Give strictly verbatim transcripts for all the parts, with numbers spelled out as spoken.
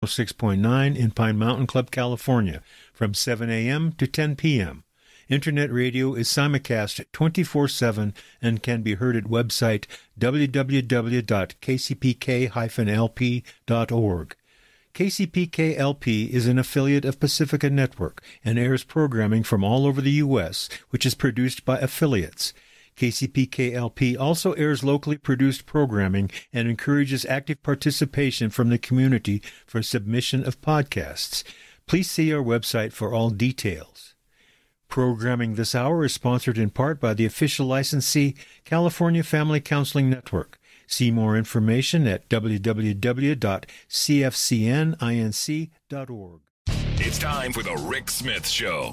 six point nine in Pine Mountain Club, California, from seven a.m. to ten p.m. Internet radio is simulcast twenty-four seven and can be heard at website w w w dot k c p k dash l p dot org. K C P K L P is an affiliate of Pacifica Network and airs programming from all over the U S, which is produced by affiliates. K C P K L P also airs locally produced programming and encourages active participation from the community for submission of podcasts. Please see our website for all details. Programming this hour is sponsored in part by the official licensee, California Family Counseling Network. See more information at w w w dot c f c n inc dot org. It's time for the Rick Smith Show.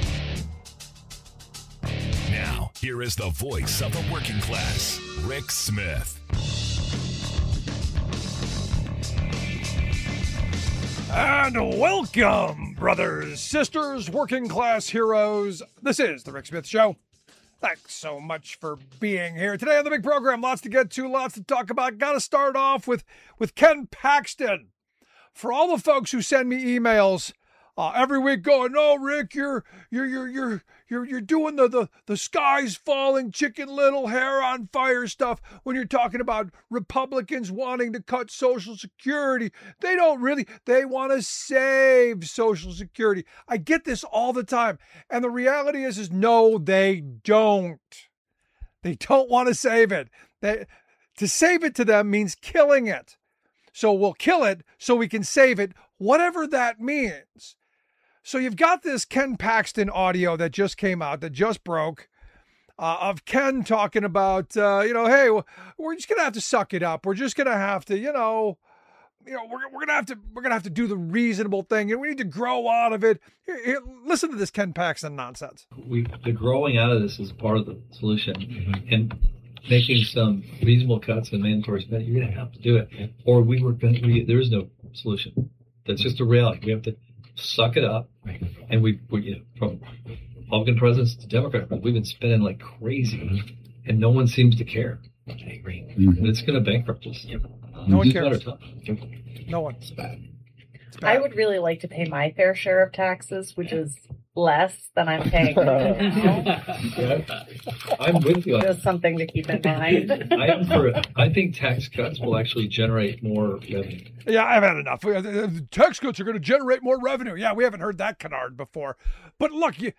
Now, here is the voice of the working class, Rick Smith. And welcome, brothers, sisters, working class heroes. This is the Rick Smith Show. Thanks so much for being here. Today on the big program, lots to get to, lots to talk about. Got to start off with, with Ken Paxton. For all the folks who send me emails uh, every week going, "No, Rick, you're you're you're you're you're you're doing the, the the sky's falling, Chicken Little, hair on fire stuff when you're talking about Republicans wanting to cut Social Security. They don't really, they want to save Social Security." I get this all the time. And the reality is, is no, they don't. They don't want to save it. They, to save it to them means killing it. So we'll kill it so we can save it, whatever that means. So you've got this Ken Paxton audio that just came out, that just broke, uh, of Ken talking about, uh, you know, hey, we're just going to have to suck it up. We're just going to have to, you know, you know, we're, we're going to have to, we're going to have to do the reasonable thing, and we need to grow out of it. Here, here, listen to this Ken Paxton nonsense. We, the growing out of this is part of the solution. Mm-hmm. And making some reasonable cuts and mandatory spending, you're going to have to do it. Yeah. Or we were going to, there is no solution. That's just a reality. We have to suck it up. Right. And we, we you know, from Republican presidents to Democrat presidents, we've been spending like crazy. Mm-hmm. And no one seems to care. I agree. Mm-hmm. And it's going to bankrupt us. Yep. No one cares. No one. It's bad. It's bad. I would really like to pay my fair share of taxes, which is less than I'm paying now. Yeah. I'm with you. Just something to keep in mind. I am for. I think tax cuts will actually generate more revenue. Yeah, I've had enough. Tax cuts are going to generate more revenue. Yeah, we haven't heard that canard before. But look, you,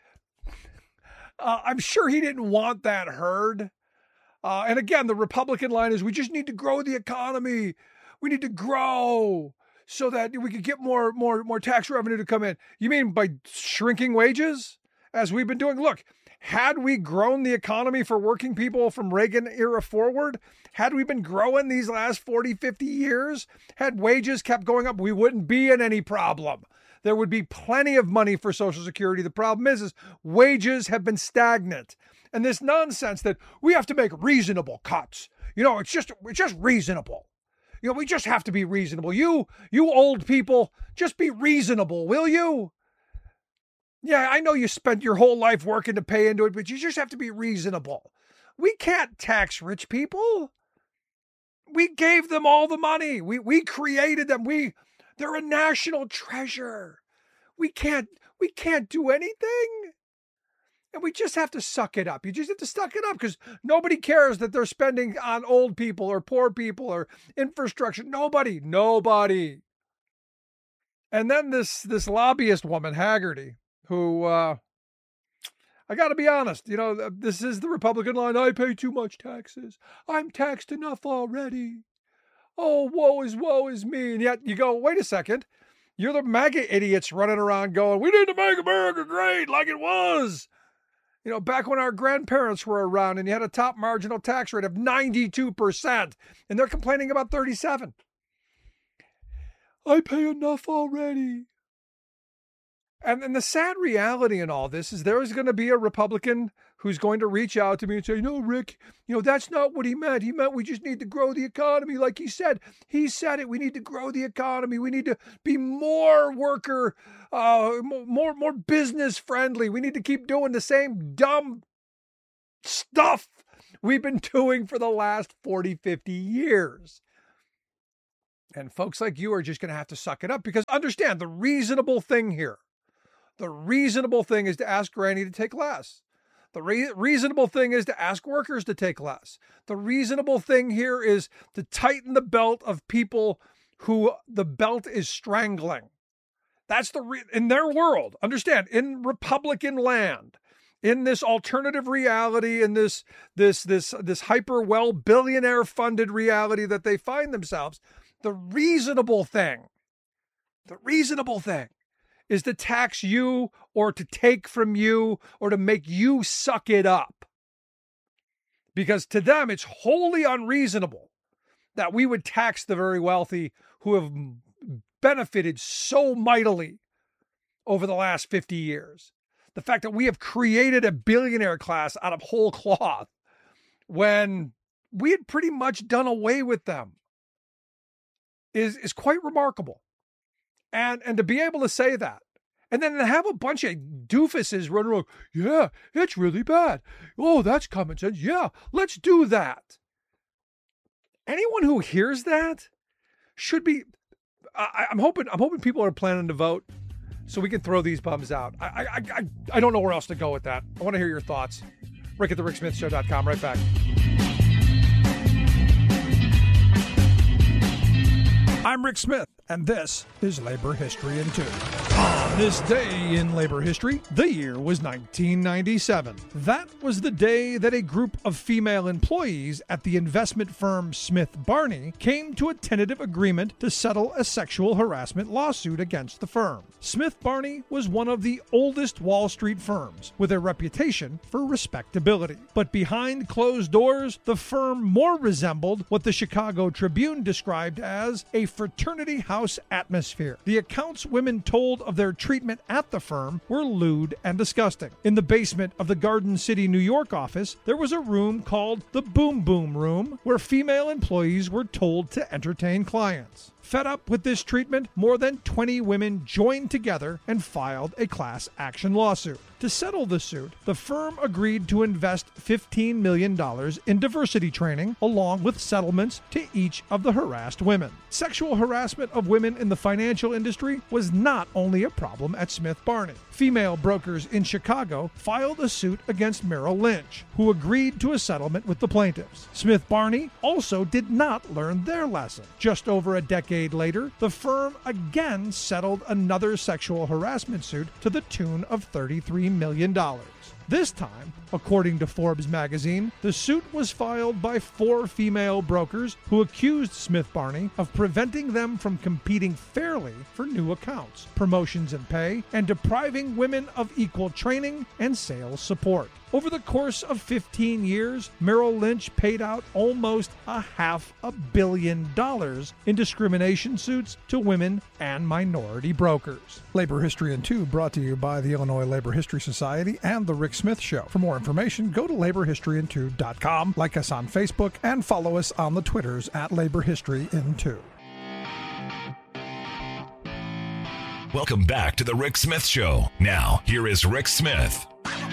uh, I'm sure he didn't want that heard. Uh, and again, the Republican line is, we just need to grow the economy. We need to grow so that we could get more, more, more tax revenue to come in. You mean by shrinking wages, as we've been doing? Look, had we grown the economy for working people from Reagan era forward, had we been growing these last forty, fifty years, had wages kept going up, we wouldn't be in any problem. There would be plenty of money for Social Security. The problem is, is wages have been stagnant. And this nonsense that we have to make reasonable cuts. You know, it's just, it's just reasonable. You know, we just have to be reasonable. You, you old people, just be reasonable, will you? Yeah, I know you spent your whole life working to pay into it, but you just have to be reasonable. We can't tax rich people. We gave them all the money. We, we created them. We, they're a national treasure. We can't, we can't do anything. And we just have to suck it up. You just have to suck it up because nobody cares that they're spending on old people or poor people or infrastructure. Nobody, nobody. And then this, this lobbyist woman, Haggerty, who, uh, I got to be honest, you know, this is the Republican line. I pay too much taxes. I'm taxed enough already. Oh, woe is, woe is me. And yet you go, wait a second. You're the MAGA idiots running around going, we need to make America great like it was. You know, back when our grandparents were around and you had a top marginal tax rate of ninety-two percent and they're complaining about thirty-seven. I pay enough already. And then the sad reality in all this is there is going to be a Republican who's going to reach out to me and say, no, Rick, you know, that's not what he meant. He meant we just need to grow the economy. Like he said, he said it. We need to grow the economy. We need to be more worker, uh, more, more business friendly. We need to keep doing the same dumb stuff we've been doing for the last forty, fifty years. And folks like you are just going to have to suck it up, because understand the reasonable thing here. The reasonable thing is to ask Granny to take less. The re- reasonable thing is to ask workers to take less. The reasonable thing here is to tighten the belt of people who the belt is strangling. That's the re- in their world. Understand, in Republican land, in this alternative reality, in this this this this hyper well billionaire funded reality that they find themselves, the reasonable thing, the reasonable thing is to tax you or to take from you or to make you suck it up. Because to them, it's wholly unreasonable that we would tax the very wealthy who have benefited so mightily over the last fifty years. The fact that we have created a billionaire class out of whole cloth when we had pretty much done away with them is, is quite remarkable. And, and to be able to say that, and then to have a bunch of doofuses running around, yeah, it's really bad. Oh, that's common sense. Yeah, let's do that. Anyone who hears that should be, I, I'm hoping I'm hoping people are planning to vote so we can throw these bums out. I, I, I, I don't know where else to go with that. I want to hear your thoughts. Rick at the rick smith show dot com. Right back. I'm Rick Smith, and this is Labor History in Two. On this day in labor history, the year was nineteen ninety-seven. That was the day that a group of female employees at the investment firm Smith Barney came to a tentative agreement to settle a sexual harassment lawsuit against the firm. Smith Barney was one of the oldest Wall Street firms, with a reputation for respectability. But behind closed doors, the firm more resembled what the Chicago Tribune described as a fraternity house atmosphere. The accounts women told of their treatment at the firm were lewd and disgusting. In the basement of the Garden City, New York office, there was a room called the Boom Boom Room, where female employees were told to entertain clients. Fed up with this treatment, more than twenty women joined together and filed a class action lawsuit. To settle the suit, the firm agreed to invest fifteen million dollars in diversity training, along with settlements to each of the harassed women. Sexual harassment of women in the financial industry was not only a problem at Smith Barney. Female brokers in Chicago filed a suit against Merrill Lynch, who agreed to a settlement with the plaintiffs. Smith Barney also did not learn their lesson. Just over a decade later, the firm again settled another sexual harassment suit to the tune of thirty-three million dollars. This time, according to Forbes magazine, the suit was filed by four female brokers who accused Smith Barney of preventing them from competing fairly for new accounts, promotions and pay, and depriving women of equal training and sales support. Over the course of fifteen years, Merrill Lynch paid out almost a half a billion dollars in discrimination suits to women and minority brokers. Labor History in Two brought to you by the Illinois Labor History Society and The Rick Smith Show. For more information, go to labor history in two dot com, like us on Facebook, and follow us on the Twitters at Labor History in Two. Welcome back to the Rick Smith Show. Now, here is Rick Smith.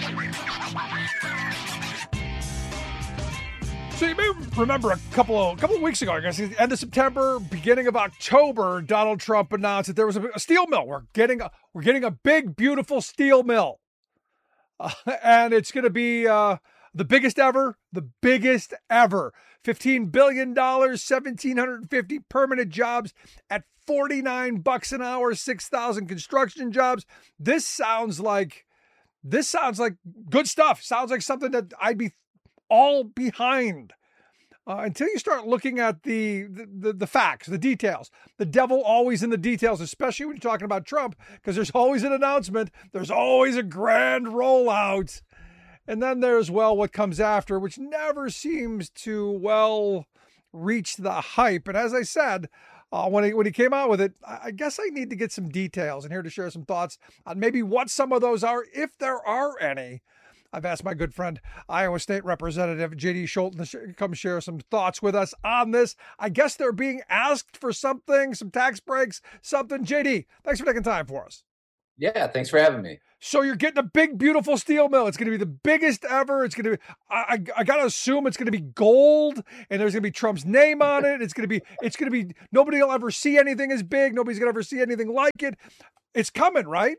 So you may remember a couple of, a couple of weeks ago, I guess, at the end of September, beginning of October, Donald Trump announced that there was a, a steel mill. We're getting a, we're getting a big, beautiful steel mill. Uh, and it's going to be uh, the biggest ever, the biggest ever. fifteen billion dollars, one thousand seven hundred fifty permanent jobs at forty-nine bucks an hour, six thousand construction jobs. This sounds like, this sounds like good stuff. Sounds like something that I'd be all behind. Uh, until you start looking at the, the the facts, the details. The devil always in the details, especially when you're talking about Trump, because there's always an announcement. There's always a grand rollout. And then there's, well, what comes after, which never seems to, well, reach the hype. And as I said, uh, when, he, when he came out with it, I, I guess I need to get some details and here to share some thoughts on maybe what some of those are, if there are any. I've asked my good friend, Iowa State Representative J D Scholten, to come share some thoughts with us on this. I guess they're being asked for something, some tax breaks, something. J D, thanks for taking time for us. Yeah, thanks for having me. So you're getting a big, beautiful steel mill. It's going to be the biggest ever. It's going to be, I, I, I got to assume it's going to be gold, and there's going to be Trump's name on it. It's going to be, it's going to be, nobody will ever see anything as big. Nobody's going to ever see anything like it. It's coming, right?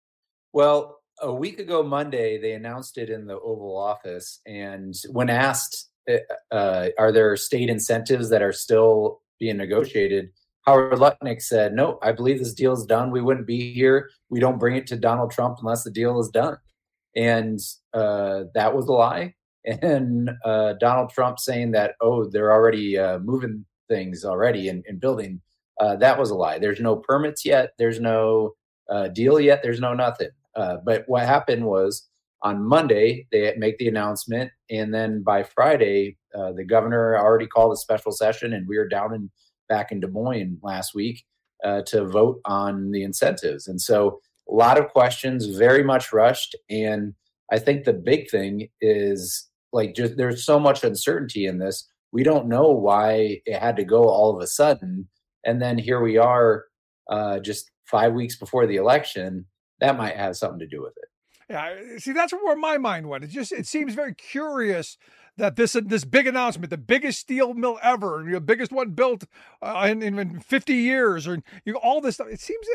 Well, a week ago Monday, they announced it in the Oval Office. And when asked, uh, are there state incentives that are still being negotiated, Howard Lutnick said, no, I believe this deal is done. We wouldn't be here. We don't bring it to Donald Trump unless the deal is done. And uh, that was a lie. And uh, Donald Trump saying that, oh, they're already uh, moving things already and, and building, uh, that was a lie. There's no permits yet. There's no uh, deal yet. There's no nothing. Uh, but what happened was on Monday, they make the announcement. And then by Friday, uh, the governor already called a special session, and we were down in back in Des Moines last week uh, to vote on the incentives. And so a lot of questions, very much rushed. And I think the big thing is like, just there's so much uncertainty in this. We don't know why it had to go all of a sudden. And then here we are uh, just five weeks before the election. That might have something to do with it. Yeah. See, that's where my mind went. It just, it seems very curious that this this big announcement, the biggest steel mill ever, the biggest one built uh, in, in fifty years, or you know, all this stuff. It seems,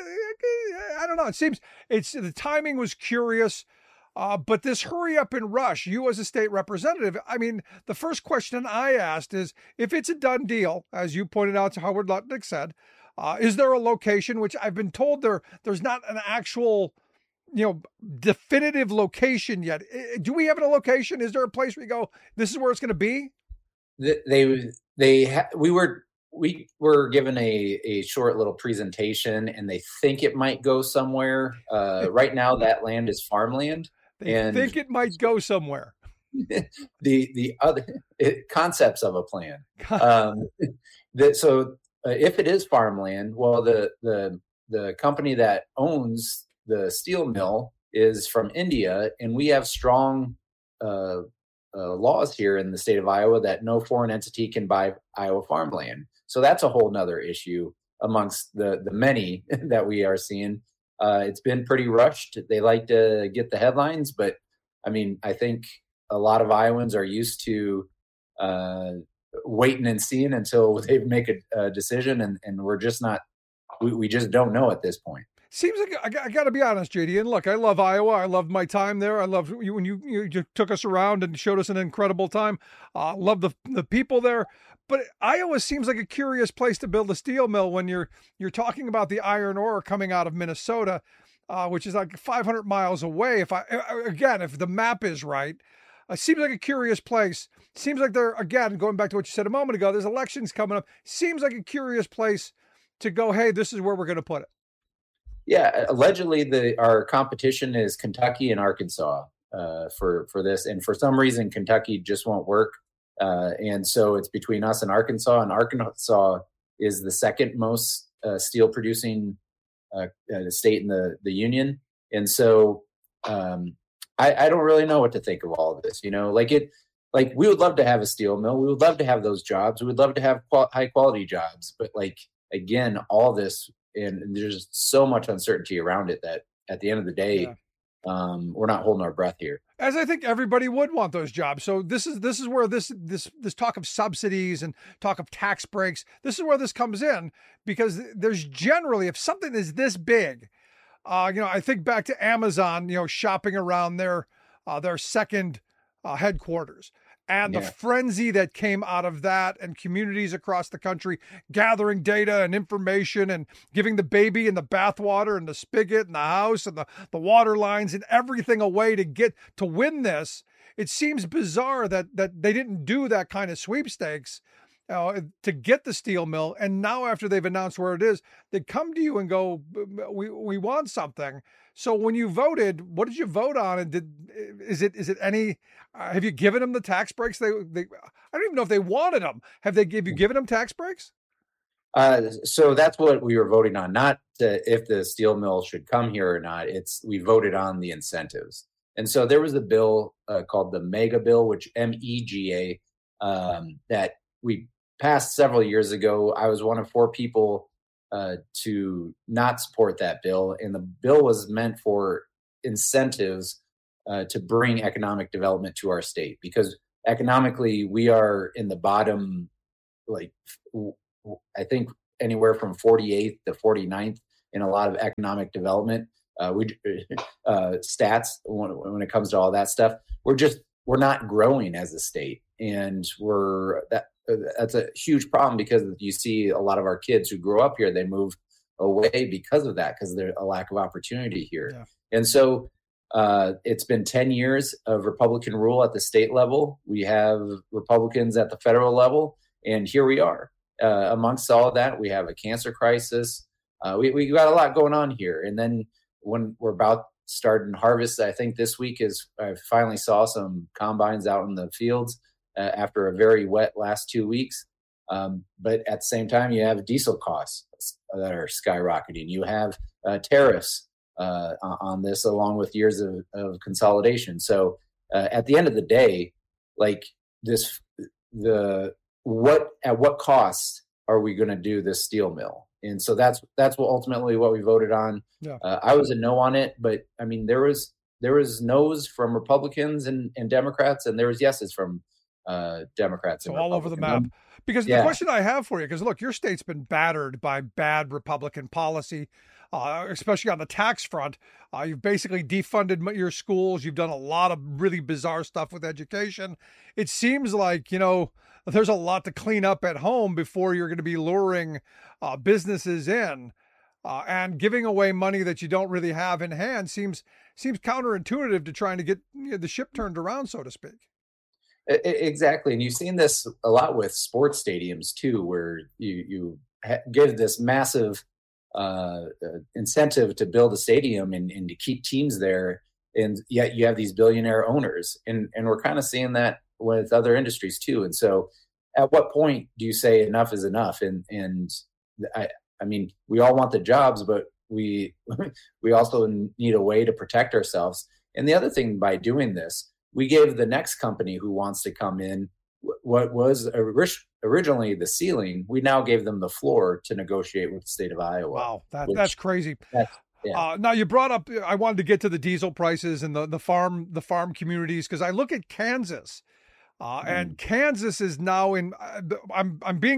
I don't know. It seems it's the timing was curious, uh, but this hurry up and rush. You as a state representative, I mean, the first question I asked is, if it's a done deal, as you pointed out, to Howard Lutnick said, uh, is there a location? Which I've been told there there's not an actual, you know, definitive location yet. Do we have a location? Is there a place where you go, this is where it's going to be? They, they, ha- we were, we were given a, a short little presentation, and they think it might go somewhere. Uh, right now that land is farmland. They and think it might go somewhere. the, the other it, concepts of a plan. Um, that, so uh, if it is farmland, well, the, the, the company that owns the steel mill is from India, and we have strong uh, uh, laws here in the state of Iowa that no foreign entity can buy Iowa farmland. So that's a whole nother issue amongst the, the many that we are seeing. Uh, it's been pretty rushed. They like to get the headlines, but I mean, I think a lot of Iowans are used to uh, waiting and seeing until they make a, a decision, and, and we're just not, we, we just don't know at this point. Seems like I, I got to be honest, J D. And look, I love Iowa. I loved my time there. I loved you when you, you, you took us around and showed us an incredible time. Uh, love the the people there. But Iowa seems like a curious place to build a steel mill when you're you're talking about the iron ore coming out of Minnesota, uh, which is like five hundred miles away. If I again, if the map is right, it seems like a curious place. Seems like they're again going back to what you said a moment ago. There's elections coming up. Seems like a curious place to go. Hey, this is where we're going to put it. Yeah, allegedly the our competition is Kentucky and Arkansas uh, for for this, and for some reason Kentucky just won't work, uh, and so it's between us and Arkansas. And Arkansas is the second most uh, steel producing uh, uh, state in the the union, and so um, I, I don't really know what to think of all of this. You know, like it, like we would love to have a steel mill, we would love to have those jobs, we would love to have qual- high quality jobs, but like again, all this. And there's so much uncertainty around it that at the end of the day, yeah. um, we're not holding our breath here. As I think everybody would want those jobs. So this is this is where this this this talk of subsidies and talk of tax breaks, this is where this comes in, because there's generally, if something is this big, uh, you know, I think back to Amazon, you know, shopping around their uh, their second uh, headquarters. And yeah. the frenzy that came out of that, and communities across the country gathering data and information and giving the baby and the bathwater and the spigot and the house and the, the water lines and everything away to get to win this. It seems bizarre that that they didn't do that kind of sweepstakes uh, to get the steel mill. And now after they've announced where it is, they come to you and go, we we want something. So when you voted, what did you vote on? And did is it is it any? Uh, have you given them the tax breaks? They, they I don't even know if they wanted them. Have they give you given them tax breaks? Uh, so that's what we were voting on, not to, if the steel mill should come here or not. It's we voted on the incentives, and so there was a bill uh, called the Mega Bill, which M E G A, um, that we passed several years ago. I was one of four people uh, to not support that bill. And the bill was meant for incentives uh, to bring economic development to our state, because economically we are in the bottom, like I think anywhere from forty-eighth to forty-ninth in a lot of economic development. Uh, we uh, stats when, when it comes to all that stuff. We're just we're not growing as a state, and we're that that's a huge problem, because you see a lot of our kids who grow up here, they move away because of that, because there's a lack of opportunity here. Yeah. And so uh, it's been ten years of Republican rule at the state level. We have Republicans at the federal level, and here we are. Uh, amongst all of that, we have a cancer crisis. Uh, we we got a lot going on here, and then when we're about starting harvest, I think this week is I finally saw some combines out in the fields uh, after a very wet last two weeks. Um, but at the same time, you have diesel costs that are skyrocketing. You have uh, tariffs uh, on this, along with years of, of consolidation. So uh, at the end of the day, like this, the what at what cost are we going to do this steel mill? And so that's that's what ultimately what we voted on. Yeah. Uh, I was a no on it, but I mean there was there was no's from Republicans and, and Democrats, and there was yeses from uh, Democrats. So and all over the map. Because yeah. the question I have for you, because look, your state's been battered by bad Republican policy, uh, especially on the tax front. Uh, you've basically defunded your schools. You've done a lot of really bizarre stuff with education. It seems like, you know, there's a lot to clean up at home before you're going to be luring uh, businesses in, uh, and giving away money that you don't really have in hand seems seems counterintuitive to trying to get you know, the ship turned around, so to speak. Exactly, and you've seen this a lot with sports stadiums too, where you you ha- give this massive uh, incentive to build a stadium and, and to keep teams there, and yet you have these billionaire owners, and and we're kind of seeing that with other industries too. And so at what point do you say enough is enough? And, and I, I mean, we all want the jobs, but we, we also need a way to protect ourselves. And the other thing, by doing this, we gave the next company who wants to come in what was originally the ceiling. We now gave them the floor to negotiate with the state of Iowa. Wow. That, which, that's crazy. That's, Yeah. Uh, now you brought up, I wanted to get to the diesel prices and the, the farm, the farm communities. Cause I look at Kansas, uh, mm. and Kansas is now in, uh, I'm, I'm being